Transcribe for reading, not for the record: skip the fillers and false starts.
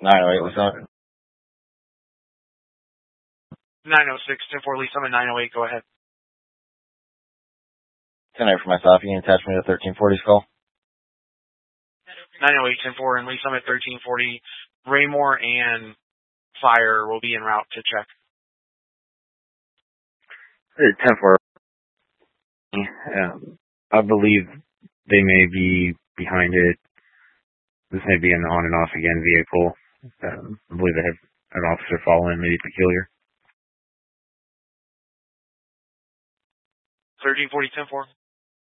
908, Lee Summit. 906, 10-4, Lee Summit, 908, go ahead. 10-8 for myself, you can attach me to 1340's call. 908, 10-4, and Lee Summit, 1340. Raymore and Fire will be en route to check. 10-4. I believe they may be behind it. This may be an on and off again vehicle. I believe they have an officer following, maybe peculiar. 1340, 10-4.